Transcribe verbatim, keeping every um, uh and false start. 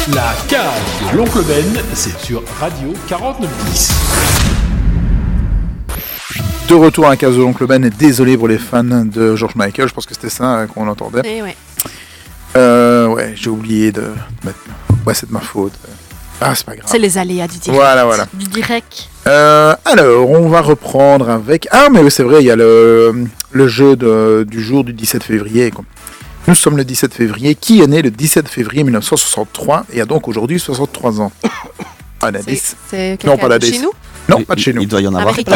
La cave de l'oncle Ben, c'est sur Radio quarante-neuf dix. De retour à la cave de l'oncle Ben, et désolé pour les fans de George Michael, je pense que c'était ça hein, qu'on entendait. Et ouais. Euh, ouais, j'ai oublié de mettre... Ouais, c'est de ma faute. Ah, c'est pas grave. C'est les aléas du direct. Voilà, voilà. Du direct. Euh, alors, on va reprendre avec... Ah, mais c'est vrai, il y a le, le jeu de, du jour du dix-sept février, quoi. Nous sommes le dix-sept février. Qui est né le dix-sept février mille neuf cent soixante-trois et a donc aujourd'hui soixante-trois ans? Ah, l'indice. C'est Non, pas quelqu'un de l'indice. chez nous? Non, pas de chez nous. Il doit y en avoir Américain.